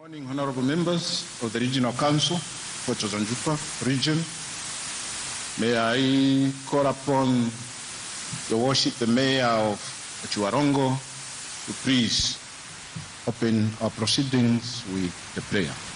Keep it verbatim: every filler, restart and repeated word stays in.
Morning, honorable members of the Regional Council for Chozanjupa region. May I call upon Your Worship, the Mayor of Chuarongo, to please open our proceedings with the prayer.